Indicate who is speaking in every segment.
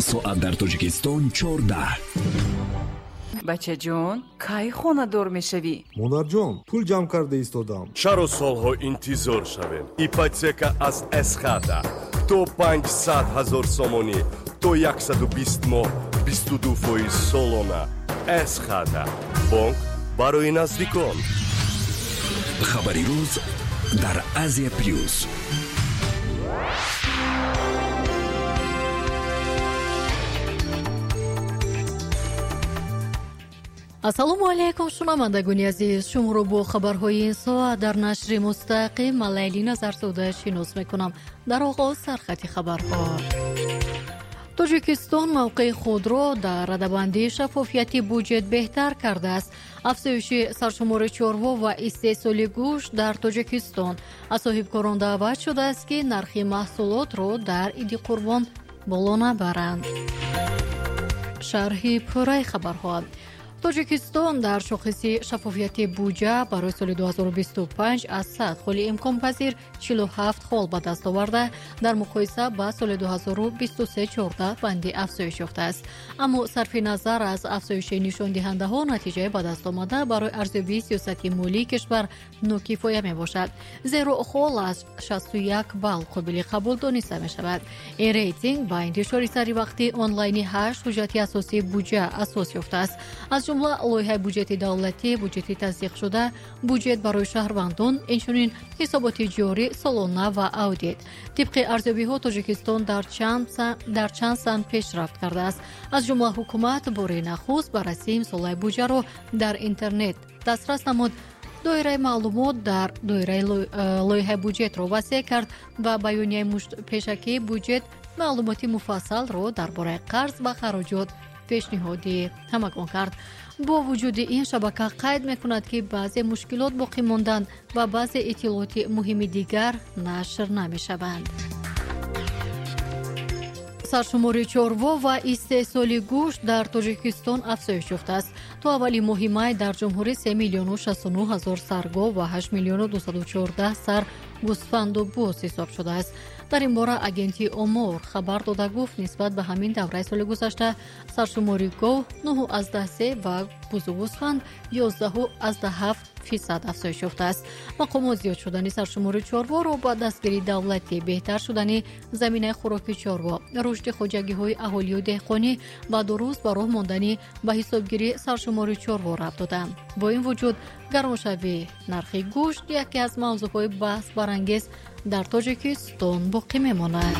Speaker 1: соат дар Тоҷикистон 14.
Speaker 2: бача ҷон, кай хонадор мешавӣ?
Speaker 3: монарҷон, пул ҷамъ карда истодам.
Speaker 4: чаро солҳо интизор шавем? Ипотека аз эсхата то 500 000 сомонӣ то 120 моҳ 22% солона. эсхата бонк барои наздикон.
Speaker 1: хабари рӯз дар Азия плюс.
Speaker 5: ассалому алайкум шунавандагони азиз, шуморо бо хабарҳои ин соат дар нашри мустақим Лайли Назарзода шинос мекунам. дар оғоз сархати хабарҳо. тоҷикистон мавқеи худро дар радабандии шаффофияти буҷет беҳтар кардааст. афзоиши саршумори чорво ва истеҳсоли гӯшт дар тоҷикистон аз соҳибкорон даъват шудааст, ки нархи маҳсулотро дар Иди Қурбон боло набаранд. шарҳи пурраи хабарҳо. тоҷикистон дар шохиси шаффофияти буҷа барои соли 2025 аз 100 холи имконпазир 47 хол ба даст оварда, дар муқоиса ба соли 2023 14 банди афзоиш ёфтааст. аммо сарфи назар аз афзоиши нишондиҳандаҳо, натиҷаи ба даст омада барои арзёбии сиёсати молии кишвар нокифоя мебошад, зеро хол аз 61 балл қобили қабул дониста мешавад. ин рейтинг ба интишори саривақтии онлайни 8 ҳуҷҷати асосии буҷа асос ёфтааст. аз ҷумла лоиҳаи буҷети давлатӣ, буҷети тасдиқшуда, буҷет барои шаҳрвандон, инчунин ҳисоботи ҷорӣ, солона ва аудит. тибқи арзёбиҳо тоҷикистон дар чанд сан пешрафт кардааст. аз ҷумла ҳукумат бори нахуст баррасии имзолаи буҷаро дар интернет дастрас намуд, доираи маълумот дар доираи лоиҳаи буҷетро васеъ кард ва баёнияи пешакии буҷет маълумоти муфассалро дар бораи қарз ва хароҷот пешниҳодӣ ҳамагон кард. бо вуҷуди ин, шабака қайд мекунад, ки баъзе мушкилот боқӣ монданд ва баъзе иттилооти муҳими дигар нашр намешаванд. саршумори чорво ва истеҳсоли гӯшт дар тоҷикистон афзоиш ёфтааст. то аввали моҳи май дар ҷумҳурӣ 3 миллиону 69 ҳазор саргов ва 8 миллиону 214 сар гӯсфанду буз ҳисоб шудааст. дар ин бора агентии омор хабар дода гуфт, нисбат ба ҳамин давраи соли гузашта саршумори гов 9.3 ва бузу гӯсфанд 11.7% афзоиш ёфтааст. мақомот зиёд шудани саршумори чорворо ба дастгирии давлатӣ, беҳтар шудани заминаи хӯроки чорво, рушди хоҷагиҳои аҳолию деҳқонӣ ва дуруст ба роҳ мондани ба ҳисобгирии саршумори чорво рабт доданд. бо ин вуҷуд гароншавии нархи гӯшт яке аз мавзӯъҳои баҳсбарангез дар тоҷикистон боқӣ мемонад.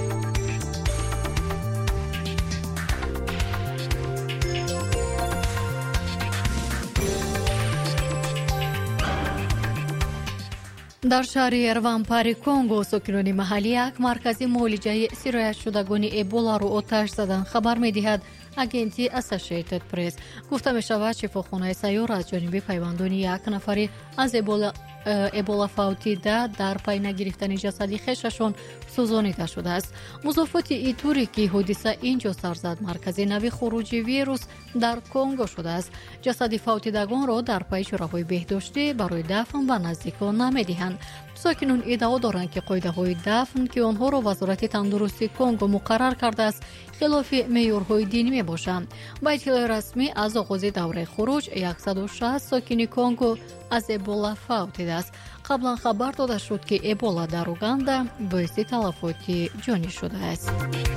Speaker 5: дар шаҳри Раванпари, Конго, сокинони маҳаллӣ як маркази муолиҷаи сироятшудагони Эболаро оташ задан. хабар медиҳад агентии Associated Press. гуфта мешавад, шифохонаи сайёр аз ҷониби пайвандони як нафари аз Эбола фавтида дар пай нагирифтани ҷасади хешашон сӯзонида шудааст. музофоти итуре, ки ҳодиса инҷо сар зад, маркази нави хуруҷи вирус дар Конго шудааст. ҷасади фавтидагонро дар пай чораҳои беҳдоштӣ барои дафн ба наздикон намедиҳанд. сокинон иддао доранд, ки қоидаҳои дафн, ки онҳоро вазорати тандурустии Конго муқаррар кардааст, хилофи меъёрҳои динӣ мебошанд. ба иттилои расмӣ, аз оғози давраи хуруҷ 160 сокини Конго аз Эбола фавтидааст. қаблан хабар дода шуд, ки Эбола дар Уганда боиси талафоти ҷонӣ шудааст.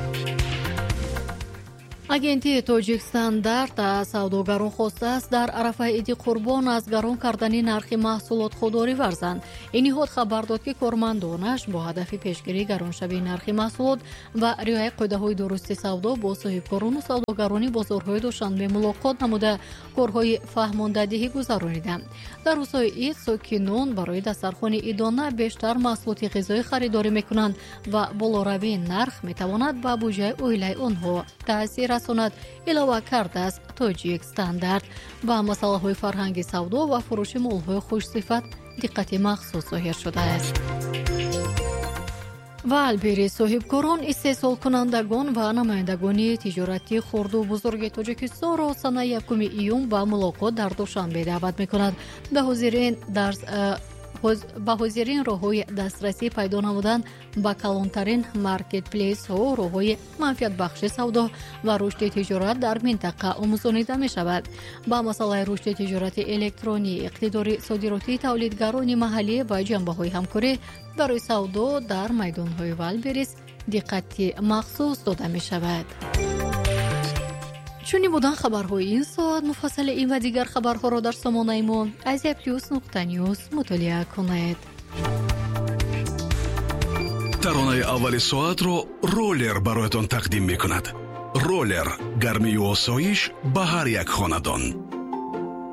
Speaker 5: агентии Тоҷик Стандарт аз савдогарон хостааст дар арафаи Иди Қурбон аз гарон кардани нархи маҳсулот худорӣ варзанд. ин ниҳод хабар дод, ки кормандонаш бо ҳадафи пешгирии гароншавии нархи маҳсулот ва риояи қоидаҳои дурусти савдо бо соҳибкорону савдогарони бозорҳои Душанбе мулоқот намуда корҳои фаҳмондадиҳӣ гузарониданд. дар рӯзҳои Ид сокинон барои дастархони идона бештар маҳсулоти ғизоӣ харидорӣ мекунанд ва болоравии нарх метавонад ба буҷаи оилаи онҳо таъсир расонад, илова кардааст Тоҷик Стандарт. ба масъалаҳои фарҳанги савдо ва фурӯши молҳои хушсифат диққати махсус зоҳир шудааст. ва албири соҳибкорон, истеҳсолкунандагон ва намояндагони тиҷорати хурду бузурги Тоҷикистонро санаи 1 июн ба мулоқот дар Душанбе даъват мекунад. ба ҳозирин ба ҳозирин роҳҳои дастрасӣ пайдо намудан ба калонтарин маркет плейсҳо, роҳҳои манфиатбахши савдо ва рушди тиҷорат дар минтақа омӯзонида мешавад. ба масъалаи рушди тиҷорати электронӣ, иқтидори содиротии тавлидгарони маҳаллӣ ва ҷанбаҳои ҳамкорӣ барои савдо дар майдонҳои Валберис диққати махсус дода мешавад. чунин будан хабарҳои ин соат. муфассали ин ва дигар хабарҳоро дар сомонаи мо aziaplus.news мутолиа кунед.
Speaker 6: таронаи аввали соатро ролер бароятон тақдим мекунад. ролер гармию осоиш ба ҳар як хонадон.